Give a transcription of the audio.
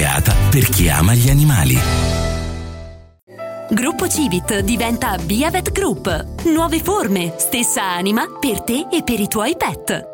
creata per chi ama gli animali. Gruppo Civit diventa Biavet Group. Nuove forme, stessa anima per te e per i tuoi pet.